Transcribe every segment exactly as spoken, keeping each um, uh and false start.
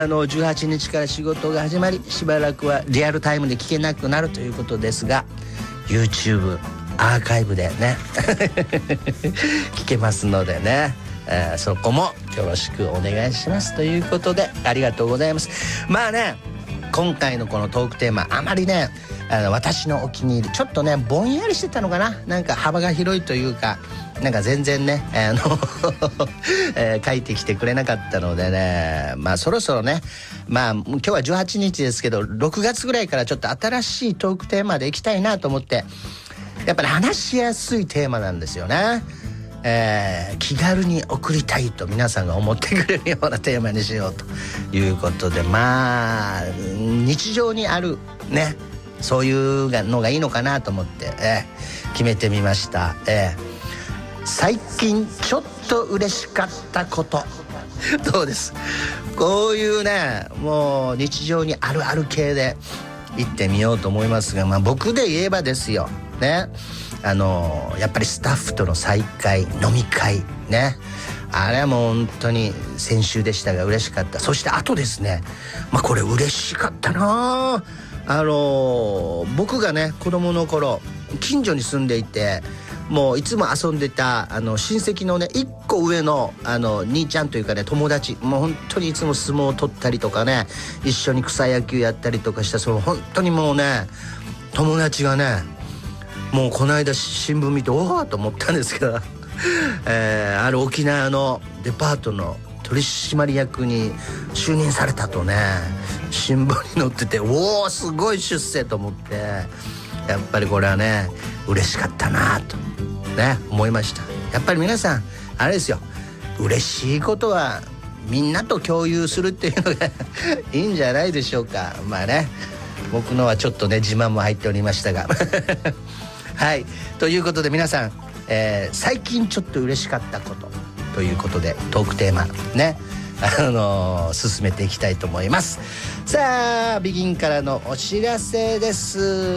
あのじゅうはちにちから仕事が始まり、しばらくはリアルタイムで聞けなくなるということですが、 YouTube アーカイブでね聞けますのでね、えー、そこもよろしくお願いしますということで、ありがとうございます。まあね、今回のこのトークテーマ、あまりね、あの私のお気に入り、ちょっとねぼんやりしてたのかな、なんか幅が広いというか、なんか全然ね、あの、えー、書いてきてくれなかったのでね、まあそろそろね、まあ今日はじゅうはちにちですけど、ろくがつぐらいからちょっと新しいトークテーマでいきたいなと思って、やっぱり話しやすいテーマなんですよね。えー、気軽に送りたいと皆さんが思ってくれるようなテーマにしようということで、まあ日常にあるね、そういうのがいいのかなと思って、えー、決めてみました。えー最近ちょっと嬉しかったことどうです？こういうね、もう日常にあるある系で行ってみようと思いますが、まあ僕で言えばですよね、あのやっぱりスタッフとの再会、飲み会ね、あれはもう本当に先週でしたが嬉しかった。そしてあとですね、まあこれ嬉しかったな、あの僕がね子供の頃近所に住んでいて、もういつも遊んでたあの親戚のねいっこ上のあの兄ちゃんというかね、友達、もう本当にいつも相撲を取ったりとかね、一緒に草野球やったりとかした、その本当にもうね友達がね、もうこの間新聞見ておおと思ったんですけど、えー、ある沖縄のデパートの取締役に就任されたとね新聞に載ってて、おおすごい出世と思って、やっぱりこれはね嬉しかったなとね思いました。やっぱり皆さんあれですよ、嬉しいことはみんなと共有するっていうのがいいんじゃないでしょうか。まあね、僕のはちょっとね自慢も入っておりましたがはい、ということで皆さん、えー、最近ちょっと嬉しかったことということでトークテーマね、あのー、進めていきたいと思います。さあビギンからのお知らせです。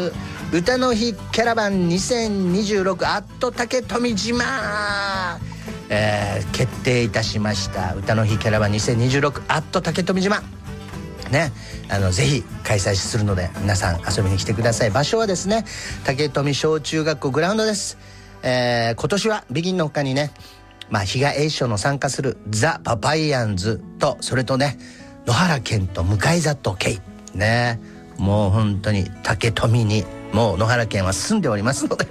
歌の日キャラバンにせんにじゅうろくアット竹富島、えー、決定いたしました。歌の日キャラバンにせんにじゅうろくアット竹富島ね、あのぜひ開催するので皆さん遊びに来てください。場所はですね竹富小中学校グラウンドです。えー、今年はビギンの他にね、まあ、比嘉栄翔の参加するザ・パパイアンズと、それとね野原健と向里圭ね、もう本当に竹富にもう野原健は住んでおりますので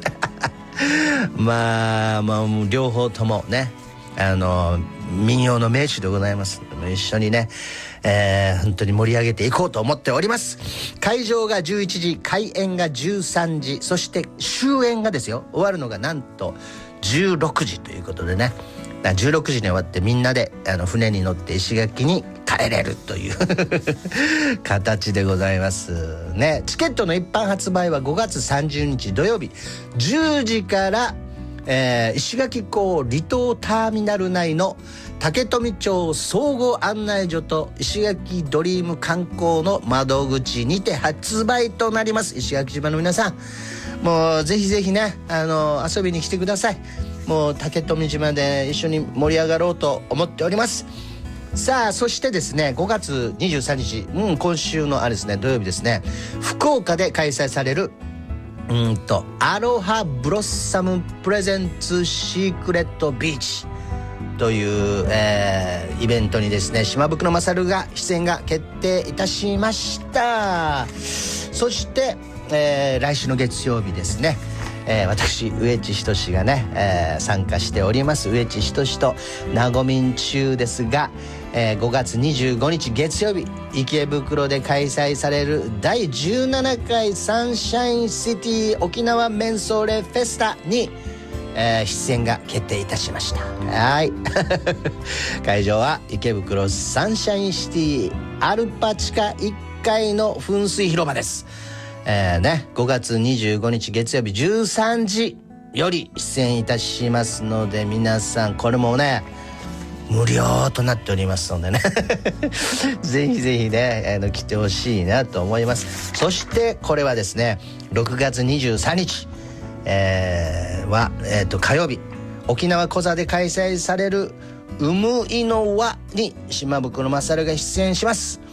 まあまあもう両方ともね、あの民謡の名手でございます。一緒にね、えー、本当に盛り上げていこうと思っております。会場がじゅういちじ、開演がじゅうさんじ、そして終演がですよ、終わるのがなんとじゅうろくじということでね、じゅうろくじに終わってみんなであの船に乗って石垣に帰れるという形でございますね。チケットの一般発売はごがつさんじゅうにち土曜日じゅうじから、えー、石垣港離島ターミナル内の竹富町総合案内所と石垣ドリーム観光の窓口にて発売となります。石垣島の皆さん、もうぜひぜひね、あの遊びに来てください。もう竹富島で一緒に盛り上がろうと思っております。さあそしてですね、ごがつにじゅうさんにち、うん、今週のあれですね土曜日ですね、福岡で開催されるうんとアロハブロッサムプレゼンツシークレットビーチという、えー、イベントにですね島袋勝が出演が決定いたしました。そして、えー、来週の月曜日ですね、えー、私上地仁がね、えー、参加しております上地仁となごみん中ですが、えー、ごがつにじゅうごにち月曜日池袋で開催されるだいじゅうななかいサンシャインシティ沖縄メンソーレフェスタに、えー、出演が決定いたしました。はい会場は池袋サンシャインシティアルパ地下いっかいの噴水広場です。えーね、ごがつにじゅうごにち月曜日じゅうさんじより出演いたしますので、皆さんこれもね無料となっておりますのでねぜひぜひね、あの来てほしいなと思います。そしてこれはですねろくがつにじゅうさんにち、えー、は、えー、と火曜日沖縄コザで開催されるうむいの輪に島袋勝が出演します。